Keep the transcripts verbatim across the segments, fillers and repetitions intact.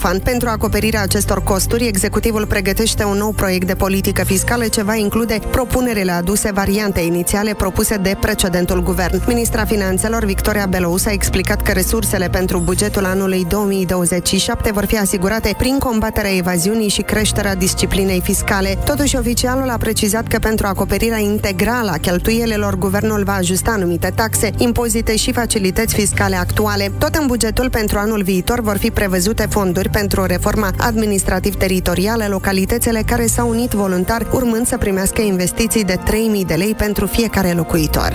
Pentru acoperirea acestor costuri, executivul pregătește un nou proiect de politică fiscală ce va include propunerile aduse variante inițiale propuse de precedentul guvern. Ministra Finanțelor, Victoria Belouse, a explicat că resursele pentru bugetul anului două mii douăzeci și șapte vor fi asigurate prin combaterea evaziunii și creșterea disciplinei fiscale. Totuși, oficialul a precizat că pentru acoperirea integrală a cheltuielilor, guvernul va ajusta anumite taxe, impozite și facilități fiscale actuale. Tot în bugetul pentru anul viitor vor fi prevăzute fonduri pentru reforma administrativ-teritorială, localitățile care s-au unit voluntar, urmând să primească investiții de trei mii de lei pentru fiecare locuitor.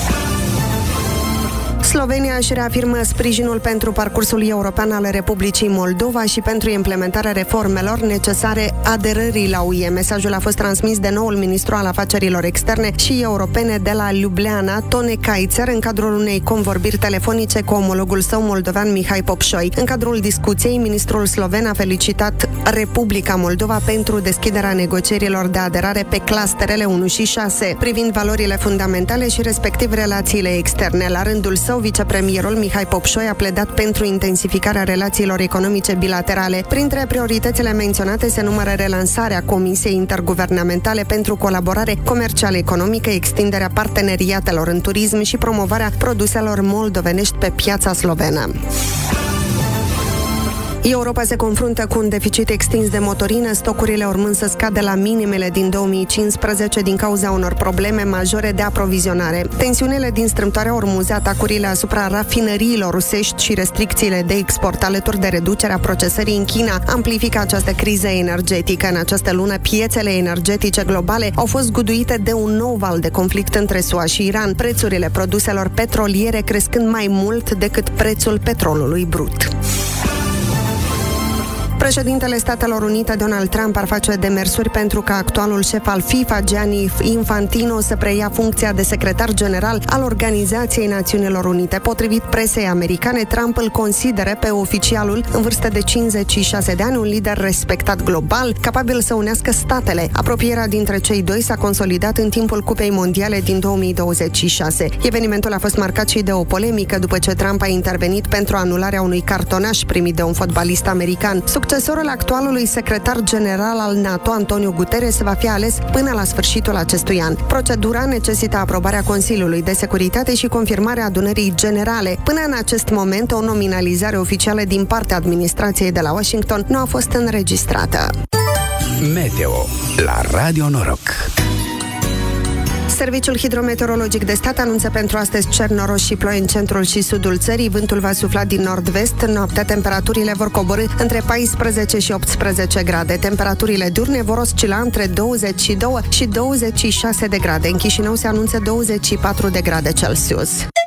Slovenia își reafirmă sprijinul pentru parcursul european al Republicii Moldova și pentru implementarea reformelor necesare aderării la U E. Mesajul a fost transmis de noul ministru al afacerilor externe și europene de la Ljubljana, Tone Kaiser, în cadrul unei convorbiri telefonice cu omologul său moldovean Mihai Popșoi. În cadrul discuției, ministrul sloven a felicitat Republica Moldova pentru deschiderea negocierilor de aderare pe clusterele unu și șase, privind valorile fundamentale și respectiv relațiile externe. La rândul său, vicepremierul Mihai Popșoi a pledat pentru intensificarea relațiilor economice bilaterale. Printre prioritățile menționate se numără relansarea Comisiei Interguvernamentale pentru Colaborare Comercială Economică, extinderea parteneriatelor în turism și promovarea produselor moldovenești pe piața slovenă. Europa se confruntă cu un deficit extins de motorină, stocurile urmând să scadă la minimele din două mii cincisprezece din cauza unor probleme majore de aprovizionare. Tensiunile din strâmtoarea Ormuz, atacurile asupra rafinăriilor rusești și restricțiile de export alături de reducerea procesării în China amplifică această criză energetică. În această lună, piețele energetice globale au fost guduite de un nou val de conflict între S U A și Iran, prețurile produselor petroliere crescând mai mult decât prețul petrolului brut. Președintele Statelor Unite, Donald Trump, ar face demersuri pentru ca actualul șef al FIFA, Gianni Infantino, să preia funcția de secretar general al Organizației Națiunilor Unite. Potrivit presei americane, Trump îl consideră pe oficialul în vârstă de cincizeci și șase de ani un lider respectat global, capabil să unească statele. Apropierea dintre cei doi s-a consolidat în timpul Cupei Mondiale din două mii douăzeci și șase. Evenimentul a fost marcat și de o polemică după ce Trump a intervenit pentru anularea unui cartonaș primit de un fotbalist american. Succesorul actualului secretar general al NATO, Antonio Guterres, va fi ales până la sfârșitul acestui an. Procedura necesită aprobarea Consiliului de Securitate și confirmarea adunării generale. Până în acest moment, o nominalizare oficială din partea administrației de la Washington nu a fost înregistrată. Meteo la Radio Noroc. Serviciul Hidrometeorologic de Stat anunță pentru astăzi cer noros și ploi în centrul și sudul țării. Vântul va sufla din nord-vest. În noaptea, temperaturile vor coborî între paisprezece și optsprezece grade. Temperaturile diurne vor oscila între douăzeci și doi și douăzeci și șase de grade. În Chișinău se anunță douăzeci și patru de grade Celsius.